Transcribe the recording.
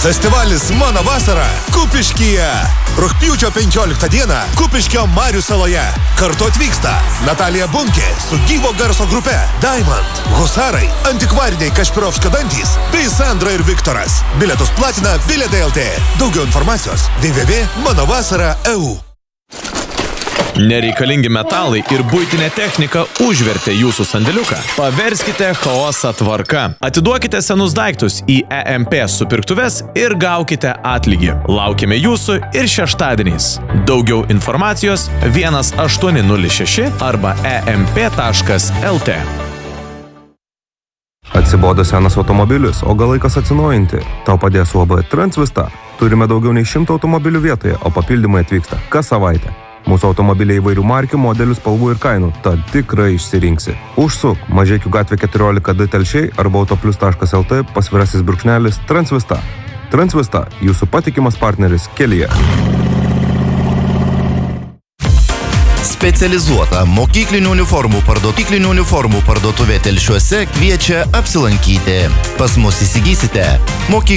Festivalis Mano vasara Kupiškyje. Rugpjūčio 15 dieną Kupiškio Marių saloje. Kartu atvyksta Natalija Bunkė su gyvo garso grupe Diamond, Husarai, Antikvariniai Kašpirovskio dantys bei Sandra ir Viktoras. Bilietus platina Bilietai LT. Daugiau informacijos www.manovasara.eu. Nereikalingi metalai ir buitinė technika užvertė jūsų sandėliuką. Paverskite chaosą tvarka. Atiduokite senus daiktus į EMP supirktuves ir gaukite atlygį. Laukime jūsų ir šeštadieniais. Daugiau informacijos 1806 arba emp.lt. Atsibodo senas automobilis, o gal laikas atsinaujinti? Tau padės UAB Transvista. Turime daugiau nei 100 automobilių vietoje, o papildymai atvyksta kas savaitę. Mūsų automobiliai įvairių markių, modelių, spalvų ir kainų, tad tikrai išsirinksi. Užsuk Mažeikių gatvė 14D Telšiai arba autoplius.lt / Transvista. Transvista – jūsų patikimas partneris kelyje. Specializuota mokyklinių uniformų parduotuvė Telšiuose kviečia apsilankyti. Pas mus įsigysite